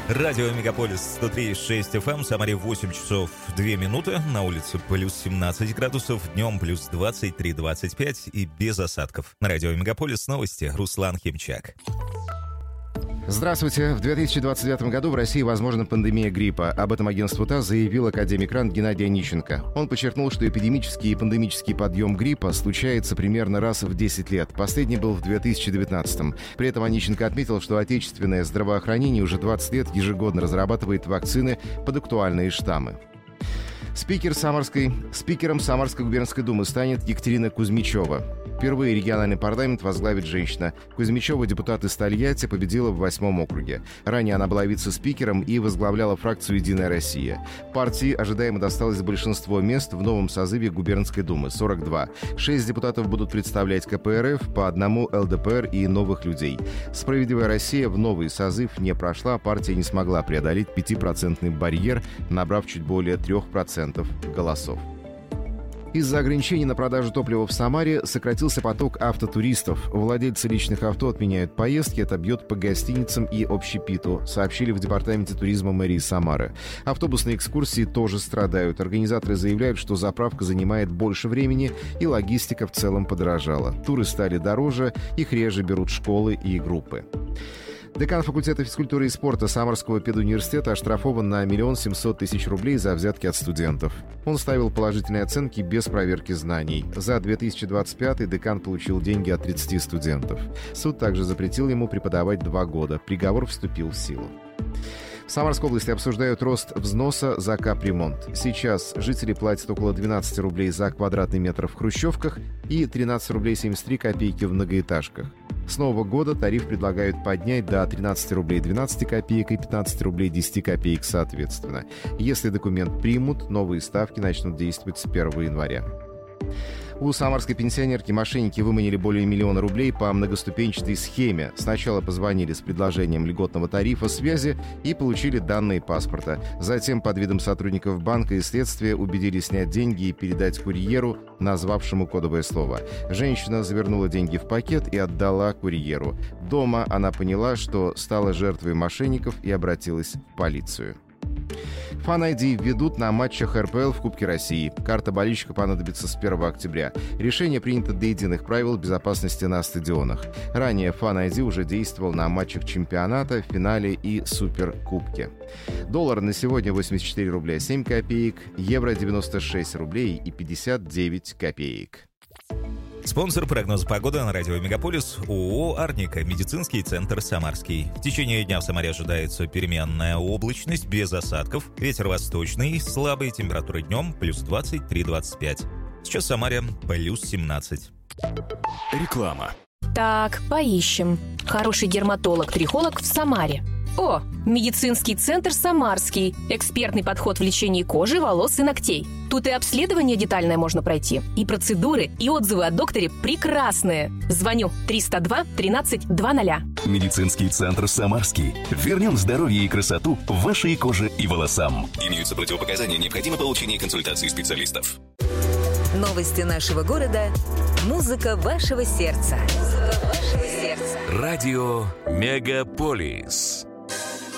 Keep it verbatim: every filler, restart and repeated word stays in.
Радио Мегаполис сто три и шесть эф эм, в Самаре восемь часов две минуты, на улице плюс семнадцать градусов, днем плюс двадцать три двадцать пять и без осадков. На Радио Мегаполис новости, Руслан Химчак. Здравствуйте. В две тысячи двадцать девятом году в России возможна пандемия гриппа. Об этом агентству ТАСС заявил академик РАН Геннадий Онищенко. Он подчеркнул, что эпидемический и пандемический подъем гриппа случается примерно раз в десять лет. Последний был в две тысячи девятнадцатом. При этом Онищенко отметил, что отечественное здравоохранение уже двадцать лет ежегодно разрабатывает вакцины под актуальные штаммы. Спикер Самарской, спикером Самарской губернской думы станет Екатерина Кузьмичева. Впервые региональный парламент возглавит женщина. Кузьмичева, депутат из Тольятти, победила в восьмом округе. Ранее она была вице-спикером и возглавляла фракцию «Единая Россия». Партии ожидаемо досталось большинство мест в новом созыве губернской думы – сорок два. Шесть депутатов будут представлять ка пэ эр эф, по одному эл дэ пэ эр и «Новых людей». «Справедливая Россия» в новый созыв не прошла, партия не смогла преодолеть пятипроцентный барьер, набрав чуть более трех процентов голосов. Из-за ограничений на продажу топлива в Самаре сократился поток автотуристов. Владельцы личных авто отменяют поездки, это бьет по гостиницам и общепиту, сообщили в департаменте туризма мэрии Самары. Автобусные экскурсии тоже страдают. Организаторы заявляют, что заправка занимает больше времени и логистика в целом подорожала. Туры стали дороже, их реже берут школы и группы. Декан факультета физкультуры и спорта Самарского педуниверситета оштрафован на миллион семьсот тысяч рублей за взятки от студентов. Он ставил положительные оценки без проверки знаний. За две тысячи двадцать пятый декан получил деньги от тридцати студентов. Суд также запретил ему преподавать два года. Приговор вступил в силу. В Самарской области обсуждают рост взноса за капремонт. Сейчас жители платят около двенадцать рублей за квадратный метр в хрущевках и тринадцать рублей семьдесят три копейки в многоэтажках. С нового года тариф предлагают поднять до тринадцать рублей двенадцать копеек и пятнадцать рублей десять копеек соответственно. Если документ примут, новые ставки начнут действовать с первого января. У самарской пенсионерки мошенники выманили более миллиона рублей по многоступенчатой схеме. Сначала позвонили с предложением льготного тарифа связи и получили данные паспорта. Затем под видом сотрудников банка и следствия убедили снять деньги и передать курьеру, назвавшему кодовое слово. Женщина завернула деньги в пакет и отдала курьеру. Дома она поняла, что стала жертвой мошенников и обратилась в полицию. Fan-ай ди введут на матчах эр пэ эл в Кубке России. Карта болельщика понадобится с первого октября. Решение принято до единых правил безопасности на стадионах. Ранее Fan-ай ди уже действовал на матчах чемпионата, финале и суперкубке. Доллар на сегодня восемьдесят четыре рубля семь копеек, евро девяносто шесть рублей и пятьдесят девять копеек. Спонсор прогноза погоды на радио Мегаполис ООО «Арника», медицинский центр «Самарский». В течение дня в Самаре ожидается переменная облачность без осадков, ветер восточный, слабые температуры днем плюс двадцать три двадцать пять. Сейчас в Самаре плюс семнадцать. Реклама. Так, поищем. Хороший дерматолог-трихолог в Самаре. О, медицинский центр «Самарский». Экспертный подход в лечении кожи, волос и ногтей. Тут и обследование детальное можно пройти, и процедуры, и отзывы о докторе прекрасные. Звоню триста два тринадцать двадцать. Медицинский центр «Самарский». Вернем здоровье и красоту вашей коже и волосам. Имеются противопоказания, необходимо получение консультации специалистов. Новости нашего города. Музыка вашего сердца. Музыка вашего сердца. Радио Мегаполис.